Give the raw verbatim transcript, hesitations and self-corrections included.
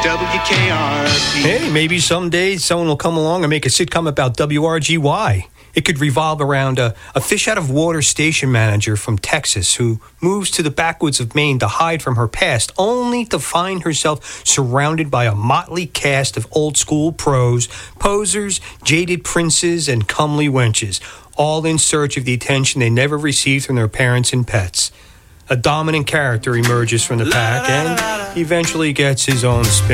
W K R P. Hey, maybe someday someone will come along and make a sitcom about W R G Y. It could revolve around a, a fish-out-of-water station manager from Texas who moves to the backwoods of Maine to hide from her past, only to find herself surrounded by a motley cast of old-school pros, posers, jaded princes, and comely wenches, all in search of the attention they never received from their parents and pets. A dominant character emerges from the pack and eventually gets his own spin.